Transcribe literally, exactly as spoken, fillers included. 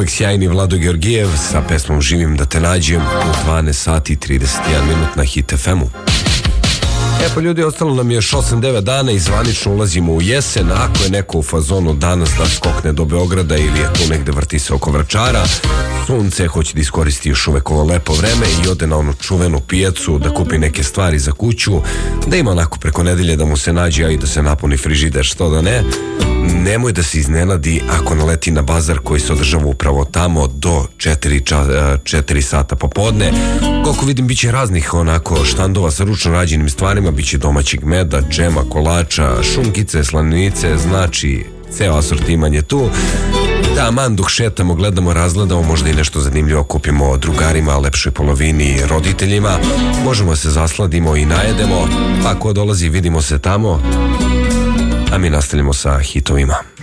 uvek sjajni Vlado Georgijev sa pesmom Živim da te nađem u dvanaest sati i trideset jedan minut na Hit F M-u. E pa ljudi, ostalo nam je još osam devet dana i zvanično ulazimo u jesen. Ako je neko u fazonu danas da skokne do Beograda ili je tu negde vrti se oko Vračara, sunce, hoće da iskoristi još uvek ovo lepo vreme i ode na onu čuvenu pijacu da kupi neke stvari za kuću, da ima onako preko nedelje da mu se nađe, a i da se napuni frižider, što da ne. Nemoj da se iznenadi ako naleti na bazar koji se održava upravo tamo do četiri sata popodne. Koliko vidim, bit će raznih onako štandova sa ručno rađenim stvarima, bit će domaćeg meda, džema, kolača, šunkice, slanice, znači ceo asortiman je tu. Da, man dok šetamo, gledamo, razgledamo, možda i nešto zanimljivo kupimo drugarima, lepšoj polovini, roditeljima. Možemo se zasladimo i najedemo, pa ko dolazi vidimo se tamo, a mi nastavljamo sa hitovima.